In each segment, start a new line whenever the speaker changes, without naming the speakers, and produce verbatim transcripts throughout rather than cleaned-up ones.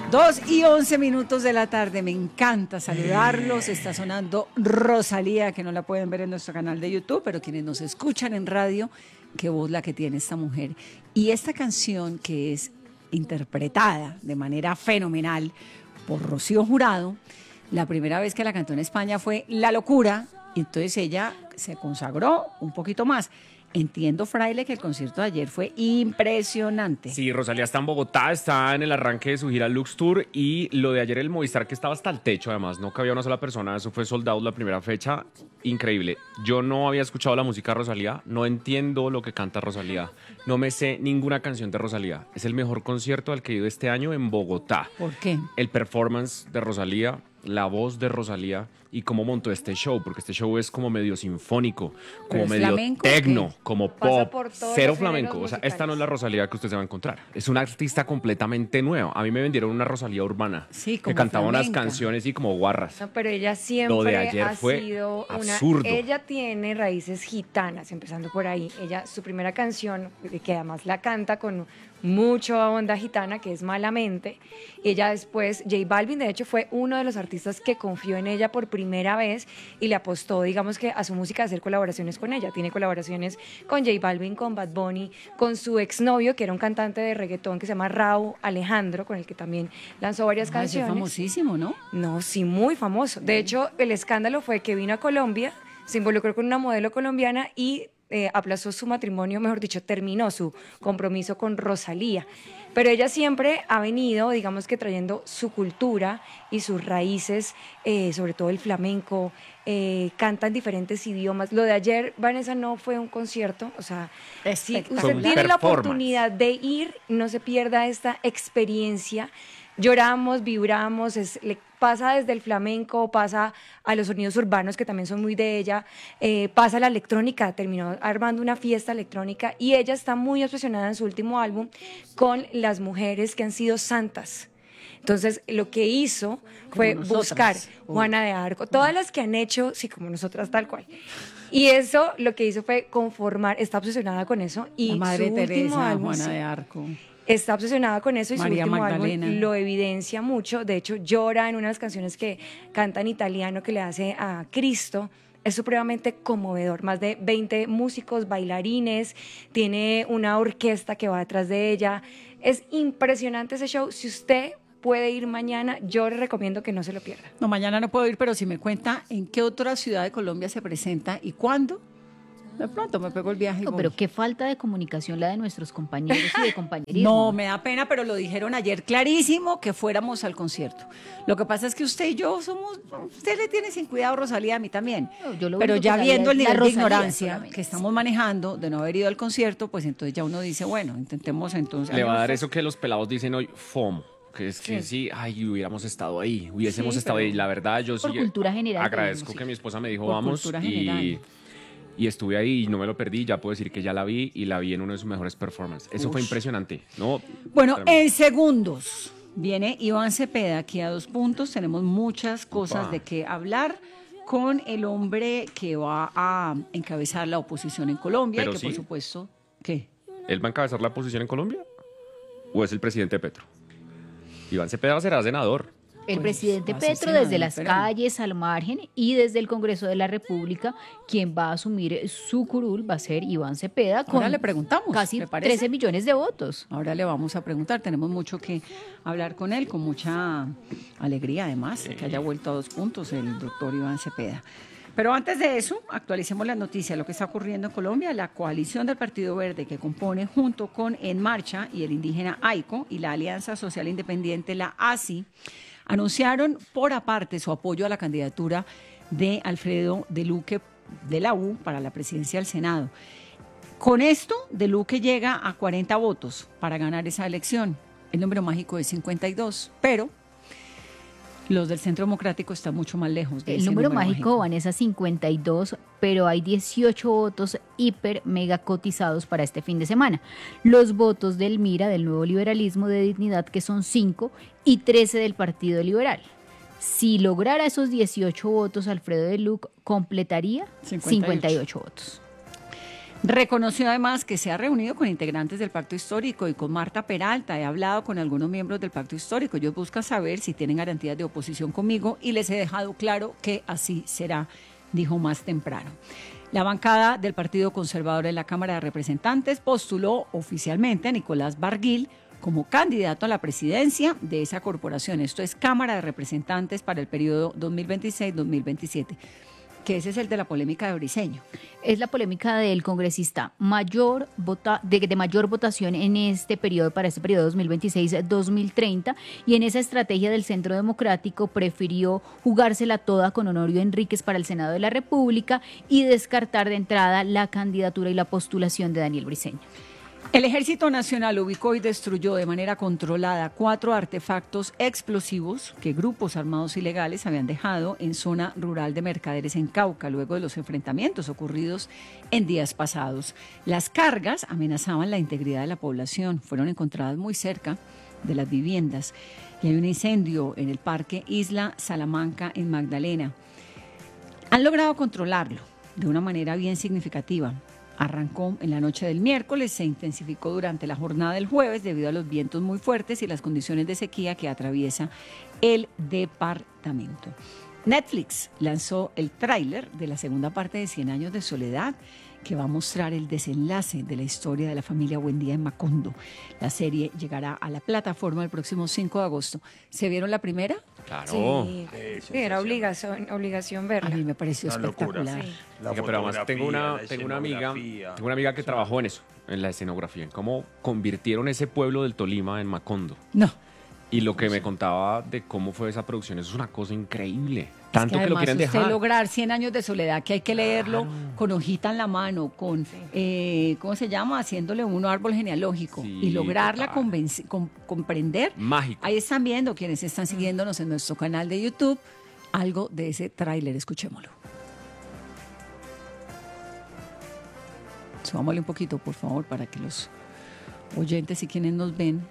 Dos y once minutos de la tarde, me encanta saludarlos. Está sonando Rosalía, que no la pueden ver en nuestro canal de YouTube, pero quienes nos escuchan en radio, qué voz la que tiene esta mujer. Y esta canción, que es interpretada de manera fenomenal por Rocío Jurado, la primera vez que la cantó en España fue La Locura, y entonces ella se consagró un poquito más. Entiendo, Fraile, que el concierto de ayer fue impresionante.
Sí, Rosalía está en Bogotá, está en el arranque de su gira Lux Tour, y lo de ayer el Movistar, que estaba hasta el techo, además, no cabía una sola persona, eso fue sold out la primera fecha, increíble. Yo no había escuchado la música de Rosalía, no entiendo lo que canta Rosalía, no me sé ninguna canción de Rosalía. Es el mejor concierto al que he ido este año en Bogotá.
¿Por qué?
El performance de Rosalía, la voz de Rosalía y cómo montó este show, porque este show es como medio sinfónico, como medio tecno, como pop, cero flamenco. O sea, esta no es la Rosalía que usted se va a encontrar. Es una artista completamente nueva. A mí me vendieron una Rosalía urbana,
sí,
que cantaba flamenca. Unas canciones y como guarras.
No, pero ella siempre
Lo de ayer
ha
fue
sido una...
absurdo.
Ella tiene raíces gitanas, empezando por ahí. Ella, su primera canción, que además la canta con mucha onda gitana, que es Malamente. Ella después, J Balvin, de hecho, fue uno de los artistas que confió en ella por primera vez y le apostó, digamos que a su música, a hacer colaboraciones con ella. Tiene colaboraciones con J Balvin, con Bad Bunny, con su exnovio, que era un cantante de reggaetón que se llama Rauw Alejandro, con el que también lanzó varias
Ah,
canciones.
es famosísimo, ¿no?
No, sí, muy famoso. De hecho, el escándalo fue que vino a Colombia, se involucró con una modelo colombiana y eh, aplazó su matrimonio, mejor dicho, terminó su compromiso con Rosalía. Pero ella siempre ha venido, digamos que trayendo su cultura y sus raíces, eh, sobre todo el flamenco, eh, canta en diferentes idiomas. Lo de ayer, Vanessa, no fue un concierto, o sea, si usted tiene la oportunidad de ir, no se pierda esta experiencia. Lloramos, vibramos, es, le pasa desde el flamenco, pasa a los sonidos urbanos que también son muy de ella, eh, pasa a la electrónica, terminó armando una fiesta electrónica y ella está muy obsesionada en su último álbum con las mujeres que han sido santas. Entonces, lo que hizo fue buscar Juana de Arco, todas las que han hecho, sí, como nosotras, tal cual. Y eso lo que hizo fue conformar, está obsesionada con eso. Y
la Madre
su
Teresa,
último álbum,
Juana
sí,
de Arco.
Está obsesionada con eso y
María
su último
Magdalena.
álbum lo evidencia mucho. De hecho, llora en unas canciones que canta en italiano que le hace a Cristo. Es supremamente conmovedor. Más de veinte músicos, bailarines, tiene una orquesta que va detrás de ella. Es impresionante ese show. Si usted puede ir mañana, yo le recomiendo que no se lo pierda.
No, mañana no puedo ir, pero si me cuenta en qué otra ciudad de Colombia se presenta y cuándo, de pronto me pego el viaje y
No,
voy.
pero qué falta de comunicación la de nuestros compañeros y de compañerismo.
No, me da pena, pero lo dijeron ayer clarísimo que fuéramos al concierto. Lo que pasa es que usted y yo somos, usted le tiene sin cuidado Rosalía, a mí también.
No, yo lo
Pero
único
ya
que sabía
viendo el
es la
nivel de
Rosalía
ignorancia
solamente.
que estamos manejando de no haber ido al concierto, pues entonces ya uno dice, bueno, intentemos entonces.
Le va a dar eso que los pelados dicen hoy, FOMO. Que es que sí,
Sí.
ay, hubiéramos estado ahí, hubiésemos
Sí,
estado
pero
ahí. La verdad, yo
por
sí
cultura general
agradezco
tenemos,
que
sí.
mi esposa me dijo,
Por
vamos,
cultura
y,
general.
y estuve ahí y no me lo perdí. Ya puedo decir que ya la vi y la vi en uno de sus mejores performances. Eso fue
Ush.
impresionante, ¿no?
Bueno,
Tremendo.
en segundos viene Iván Cepeda aquí a dos puntos. Tenemos muchas cosas
Upa.
de qué hablar con el hombre que va a encabezar la oposición en Colombia.
Pero
y que
sí.
por supuesto, ¿qué?
¿Él va a encabezar la oposición en Colombia? ¿O es el presidente Petro? Iván Cepeda será senador.
El
Pues,
presidente
va a ser
Petro desde
senador,
las
pero-
calles, al margen y desde el Congreso de la República, quien va a asumir su curul va a ser Iván Cepeda con
Ahora le preguntamos,
casi
¿le parece?
trece millones de votos.
Ahora le vamos a preguntar, tenemos mucho que hablar con él, con mucha alegría además, que haya vuelto a dos puntos el doctor Iván Cepeda. Pero antes de eso, actualicemos las noticias, lo que está ocurriendo en Colombia. La coalición del Partido Verde, que compone junto con En Marcha y el indígena AICO y la Alianza Social Independiente, la A S I, anunciaron por aparte su apoyo a la candidatura de Alfredo de Luque de la U para la presidencia del Senado. Con esto, de Luque llega a cuarenta votos para ganar esa elección. El número mágico es cincuenta y dos, pero los del Centro Democrático están mucho más lejos de
El
ese
número mágico, Vanessa, cincuenta y dos, pero hay dieciocho votos hiper mega cotizados para este fin de semana. Los votos del MIRA, del Nuevo Liberalismo de Dignidad, que son cinco, y trece del Partido Liberal. Si lograra esos dieciocho votos, Alfredo de Luque completaría
cincuenta y ocho.
cincuenta y ocho votos.
Reconoció además que se ha reunido con integrantes del Pacto Histórico y con Marta Peralta. He hablado con algunos miembros del Pacto Histórico. Ellos buscan saber si tienen garantías de oposición conmigo y les he dejado claro que así será, dijo más temprano. La bancada del Partido Conservador en la Cámara de Representantes postuló oficialmente a Nicolás Barguil como candidato a la presidencia de esa corporación. Esto es Cámara de Representantes para el periodo dos mil veintiséis dos mil veintisiete. Que ese es el de la polémica de Briceño.
Es la polémica del congresista mayor vota, de, de mayor votación en este periodo, para este periodo dos mil veintiséis dos mil treinta, y en esa estrategia del Centro Democrático prefirió jugársela toda con Honorio Enríquez para el Senado de la República y descartar de entrada la candidatura y la postulación de Daniel Briceño.
El Ejército Nacional ubicó y destruyó de manera controlada cuatro artefactos explosivos que grupos armados ilegales habían dejado en zona rural de Mercaderes en Cauca, luego de los enfrentamientos ocurridos en días pasados. Las cargas amenazaban la integridad de la población, fueron encontradas muy cerca de las viviendas y hay un incendio en el Parque Isla Salamanca en Magdalena. Han logrado controlarlo de una manera bien significativa. Arrancó en la noche del miércoles, se intensificó durante la jornada del jueves debido a los vientos muy fuertes y las condiciones de sequía que atraviesa el departamento. Netflix lanzó el tráiler de la segunda parte de Cien años de soledad, que va a mostrar el desenlace de la historia de la familia Buendía en Macondo. La serie llegará a la plataforma el próximo cinco de agosto. ¿Se vieron la primera?
Claro.
Sí, sí, era obligación, obligación verla.
A mí me pareció
Una locura.
espectacular.
Sí.
La
Oiga, pero además tengo una,
fotografía,
tengo una
la
amiga,
escenografía.
tengo una amiga que trabajó en eso, en la escenografía, en cómo convirtieron ese pueblo del Tolima en Macondo.
No.
Y lo que me contaba de cómo fue esa producción, eso es una cosa increíble. Tanto
es
que,
que,
lo
además,
quieren
usted
dejar.
lograr Cien años de soledad, que hay que leerlo con hojita en la mano, con, eh, ¿cómo se llama? Haciéndole un árbol genealógico.
Sí,
y lograrla
total.
convenci- com- comprender.
Mágico.
Ahí están viendo, quienes están siguiéndonos en nuestro canal de YouTube, algo de ese tráiler. Escuchémoslo. Subámosle un poquito, por favor, para que los oyentes y quienes nos ven.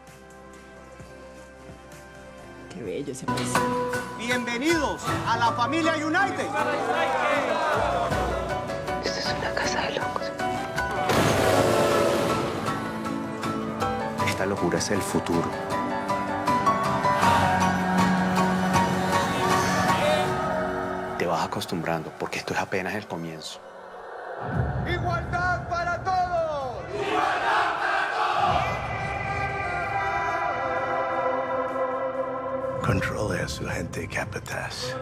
Qué bello ese país.
Bienvenidos a la familia United.
Esta es una casa de locos.
Esta locura es el futuro. Te vas acostumbrando porque esto es apenas el comienzo. ¡Igualdad para todos! ¡Igualdad para todos! Controle a su gente, capataz.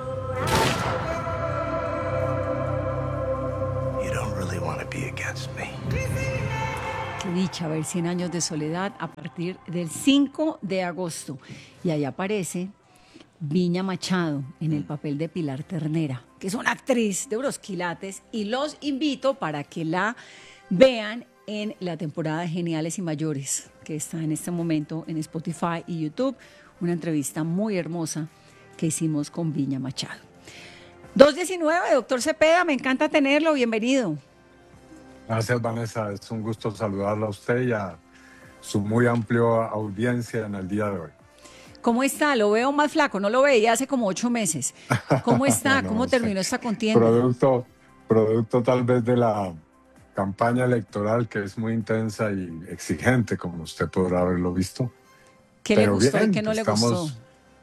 You don't really want to be against me.
Qué dicha ver Cien años de soledad a partir del cinco de agosto. Y ahí aparece Viña Machado en el papel de Pilar Ternera, que es una actriz de unos quilates, y los invito para que la vean en la temporada de Geniales y Mayores, que está en este momento en Spotify y YouTube. Una entrevista muy hermosa que hicimos con Viña Machado. dos diecinueve, doctor Cepeda, me encanta tenerlo, bienvenido.
Gracias, Vanessa. Es un gusto saludarla a usted y a su muy amplia audiencia en el día de hoy.
¿Cómo está? Lo veo más flaco, no lo veía hace como ocho meses. ¿Cómo está?
Bueno,
¿Cómo
no sé.
terminó esta contienda?
Producto, producto tal vez de la campaña electoral, que es muy intensa y exigente, como usted podrá haberlo visto.
¿Qué le
Pero
gustó
bien,
y qué no le
estamos-
gustó?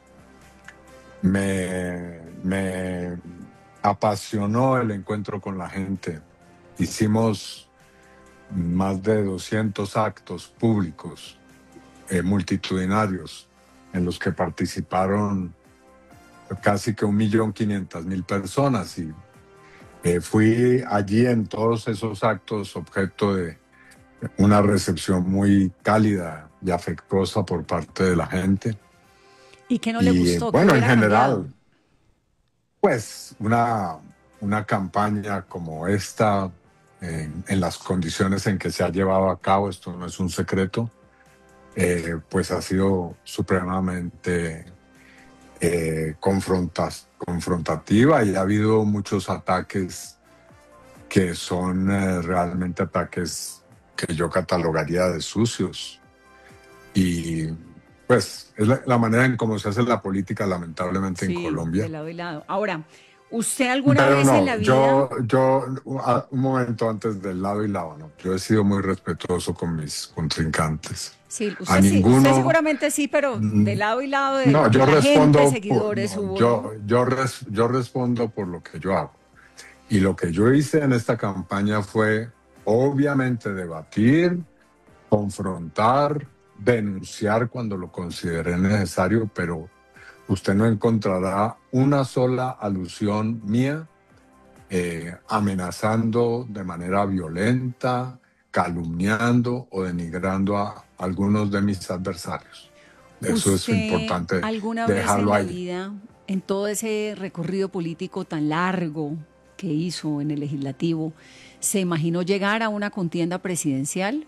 Me, me apasionó el encuentro con la gente. Hicimos más de doscientos actos públicos, eh, multitudinarios, en los que participaron casi que un millón quinientas mil personas. Y eh, fui allí en todos esos actos objeto de una recepción muy cálida y afectuosa por parte de la gente.
¿Y qué no le
Y,
gustó? ¿Qué
bueno, en
hubiera
general,
cambiado?
pues una, una campaña como esta, en, en las condiciones en que se ha llevado a cabo, esto no es un secreto, eh, pues ha sido supremamente eh, confrontas- confrontativa y ha habido muchos ataques que son eh, realmente ataques que yo catalogaría de sucios. Y pues es la, la manera en cómo se hace la política, lamentablemente,
Sí,
en Colombia.
de lado y lado. Ahora, ¿Usted alguna
Pero
vez
no,
en la vida...
yo, yo, a- un momento antes del lado y lado, no. Yo he sido muy respetuoso con mis contrincantes.
Sí,
A
usted sí, usted
ninguno,
seguramente sí, pero de lado y lado de,
no,
de
yo
la gente,
respondo, por,
seguidores
no,
hubo, ¿no?
yo, yo, res- yo respondo por lo que yo hago. Y lo que yo hice en esta campaña fue, obviamente, debatir, confrontar, denunciar cuando lo consideré necesario, pero usted no encontrará una sola alusión mía eh, amenazando de manera violenta, calumniando o denigrando a algunos de mis adversarios. Eso es
¿Usted
importante
alguna vez en
dejarlo
la
ahí.
vida, en todo ese recorrido político tan largo que hizo en el legislativo, se imaginó llegar a una contienda presidencial?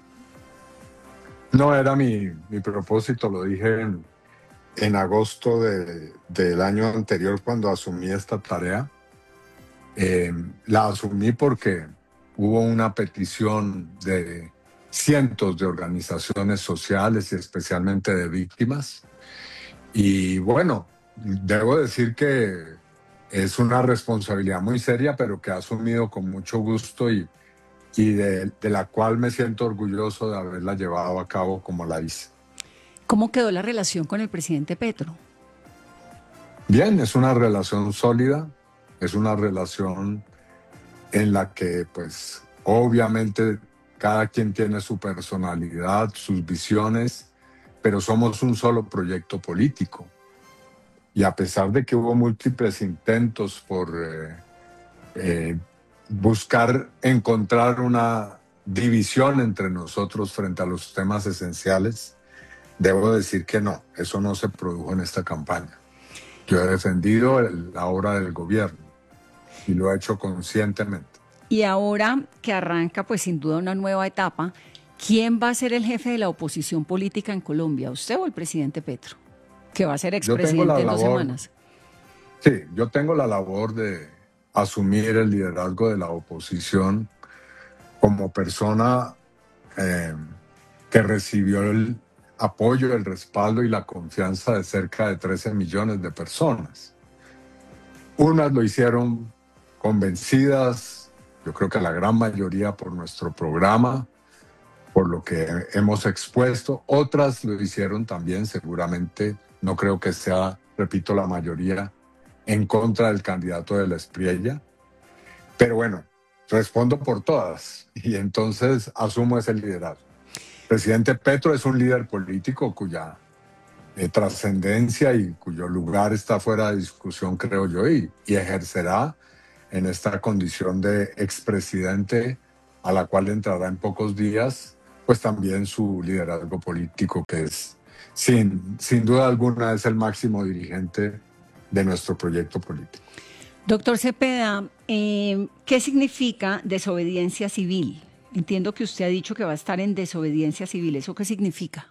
No era mi, mi propósito, lo dije en, en agosto de- del año anterior cuando asumí esta tarea. Eh, la asumí porque hubo una petición de cientos de organizaciones sociales y especialmente de víctimas. Y bueno, debo decir que es una responsabilidad muy seria, pero que he asumido con mucho gusto y, y de, de la cual me siento orgulloso de haberla llevado a cabo como la hice.
¿Cómo quedó la relación con el presidente Petro?
Bien, es una relación sólida, es una relación en la que pues obviamente cada quien tiene su personalidad, sus visiones, pero somos un solo proyecto político. Y a pesar de que hubo múltiples intentos por eh, eh, buscar encontrar una división entre nosotros frente a los temas esenciales, debo decir que no, eso no se produjo en esta campaña. Yo he defendido el- la obra del gobierno y lo he hecho conscientemente.
Y ahora que arranca, pues sin duda, una nueva etapa, ¿quién va a ser el jefe de la oposición política en Colombia? ¿Usted o el presidente Petro? Que va a ser
Yo tengo
expresidente
la
en dos
labor,
semanas.
sí, yo tengo la labor de asumir el liderazgo de la oposición como persona eh, que recibió el apoyo, el respaldo y la confianza de cerca de trece millones de personas. Unas lo hicieron convencidas, yo creo que la gran mayoría por nuestro programa, por lo que hemos expuesto. Otras lo hicieron también, seguramente, no creo que sea, repito, la mayoría en contra del candidato de la Espriella. Pero bueno, respondo por todas y entonces asumo ese liderazgo. El presidente Petro es un líder político cuya eh, trascendencia y cuyo lugar está fuera de discusión, creo yo, y, y ejercerá en esta condición de expresidente a la cual entrará en pocos días, pues también su liderazgo político, que es, sin, sin duda alguna, es el máximo dirigente de nuestro proyecto político.
Doctor Cepeda, eh, ¿qué significa desobediencia civil? Entiendo que usted ha dicho que va a estar en desobediencia civil. ¿Eso qué significa?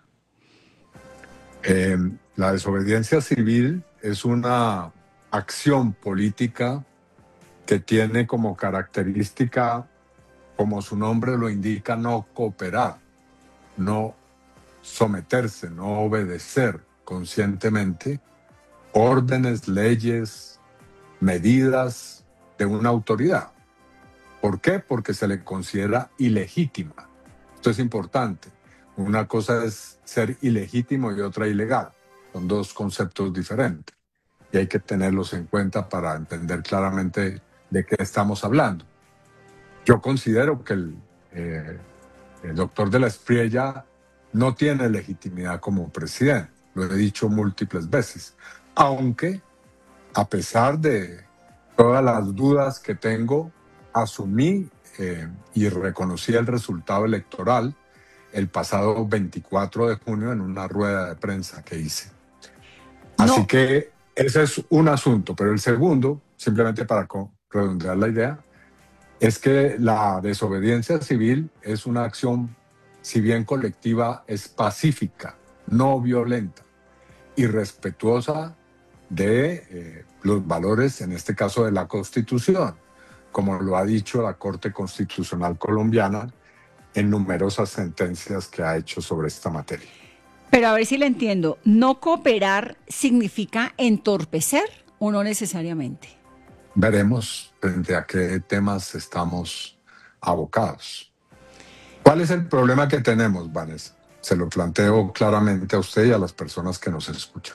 Eh, la desobediencia civil es una acción política que tiene como característica, como su nombre lo indica, no cooperar, no someterse, no obedecer conscientemente órdenes, leyes, medidas de una autoridad. ¿Por qué? Porque se le considera ilegítima. Esto es importante. Una cosa es ser ilegítimo y otra ilegal. Son dos conceptos diferentes y hay que tenerlos en cuenta para entender claramente de qué estamos hablando. Yo considero que el, eh, el doctor de la Espriella no tiene legitimidad como presidente. Lo he dicho múltiples veces. Aunque, a pesar de todas las dudas que tengo, asumí eh, y reconocí el resultado electoral el pasado veinticuatro de junio en una rueda de prensa que hice. Así
No.
que ese es un asunto, pero el segundo, simplemente para redondear la idea, es que la desobediencia civil es una acción, si bien colectiva, es pacífica, no violenta y respetuosa de eh, los valores, en este caso de la Constitución, como lo ha dicho la Corte Constitucional colombiana en numerosas sentencias que ha hecho sobre esta materia.
Pero a ver si le entiendo, ¿no cooperar significa entorpecer o no necesariamente?
veremos frente a qué temas estamos abocados. ¿Cuál es el problema que tenemos, Vanessa? Se lo planteo claramente a usted y a las personas que nos escuchan.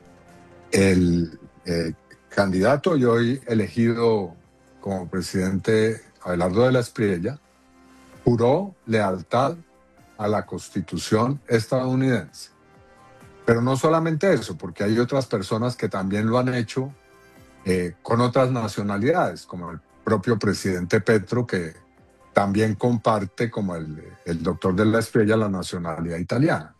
El eh, candidato y hoy elegido como presidente, Abelardo de la Espriella, juró lealtad a la Constitución estadounidense. Pero no solamente eso, porque hay otras personas que también lo han hecho eh, con otras nacionalidades, como el propio presidente Petro, que también comparte, como el, el doctor de la Espriella, la nacionalidad italiana.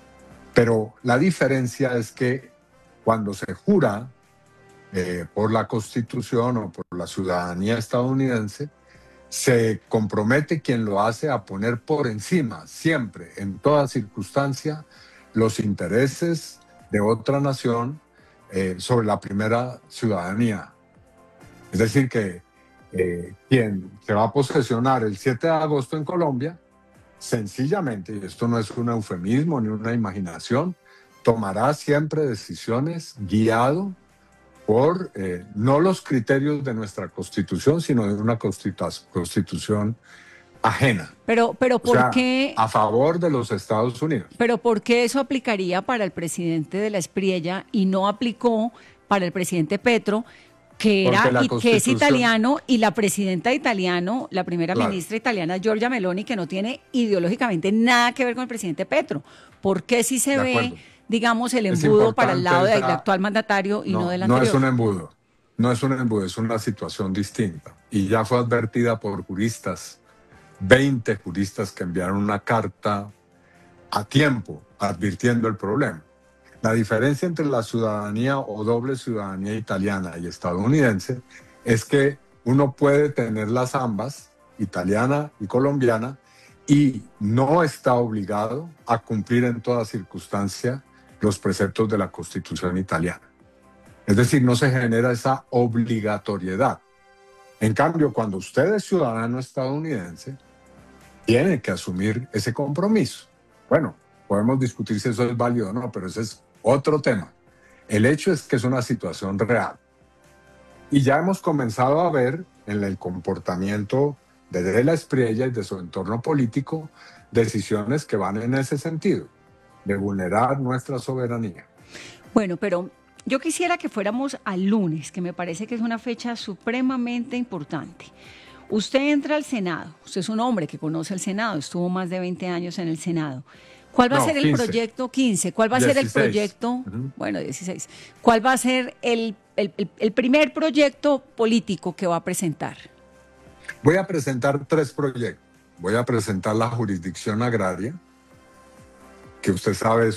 Pero la diferencia es que cuando se jura eh, por la Constitución o por la ciudadanía estadounidense, se compromete quien lo hace a poner por encima, siempre, en toda circunstancia, los intereses de otra nación eh, sobre la primera ciudadanía. Es decir, que eh, quien se va a posesionar el siete de agosto en Colombia, sencillamente, y esto no es un eufemismo ni una imaginación, tomará siempre decisiones guiado por eh, no los criterios de nuestra Constitución, sino de una constitu- Constitución ajena.
Pero, pero ¿por
O sea,
qué?
a favor de los Estados Unidos.
Pero ¿por qué eso aplicaría para el presidente de la Espriella y no aplicó para el presidente Petro, que era
Porque la
y que es
Constitución-
italiano, y la presidenta italiano, la primera
Claro.
ministra italiana, Giorgia Meloni, que no tiene ideológicamente nada que ver con el presidente Petro? ¿Por qué si se
De
ve,
acuerdo.
digamos, el
Es
embudo para el
importante
lado del
esa-
actual mandatario y no, del
no
anterior?
es un embudo, no es un embudo, es una situación distinta. Y ya fue advertida por juristas, veinte juristas que enviaron una carta a tiempo advirtiendo el problema. La diferencia entre la ciudadanía o doble ciudadanía italiana y estadounidense es que uno puede tenerlas ambas, italiana y colombiana, y no está obligado a cumplir en toda circunstancia los preceptos de la Constitución italiana. Es decir, no se genera esa obligatoriedad. En cambio, cuando usted es ciudadano estadounidense, tiene que asumir ese compromiso. Bueno, podemos discutir si eso es válido o no, pero ese es otro tema. El hecho es que es una situación real. Y ya hemos comenzado a ver en el comportamiento de De la Espriella y de su entorno político decisiones que van en ese sentido, de vulnerar nuestra soberanía.
Bueno, pero yo quisiera que fuéramos al lunes, que me parece que es una fecha supremamente importante. Usted entra al Senado, usted es un hombre que conoce el Senado, estuvo más de veinte años en el Senado. ¿Cuál va
No,
a ser el
quince.
proyecto? quince. ¿Cuál va a ser el
dieciséis.
proyecto?
Ujú.
Bueno, dieciséis. ¿Cuál va a ser el, el, el- el primer proyecto político que va a presentar?
Voy a presentar tres proyectos. Voy a presentar la jurisdicción agraria, que usted sabe es